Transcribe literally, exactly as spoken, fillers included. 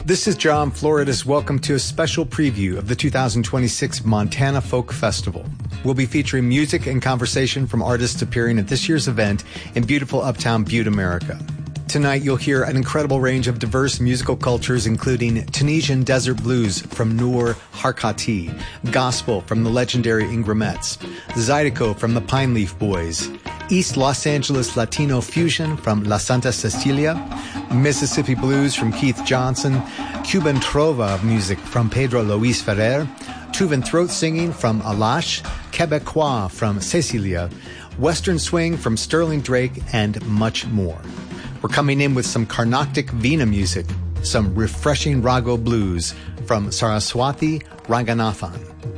This is John Floridas. Welcome to a special preview of the two thousand twenty-six Montana Folk Festival. We'll be featuring music and conversation from artists appearing at this year's event in beautiful uptown Butte, America. Tonight, you'll hear an incredible range of diverse musical cultures, including Tunisian desert blues from Noor Harkati, gospel from the legendary Ingramettes, Zydeco from the Pine Leaf Boys, East Los Angeles Latino fusion from La Santa Cecilia, Mississippi blues from Keith Johnson, Cuban trova music from Pedro Luis Ferrer, Tuvan throat singing from Alash, Quebecois from Cecilia, Western swing from Sterling Drake, and much more. We're coming in with some Carnatic Veena music, some refreshing Rago blues from Saraswati Ranganathan.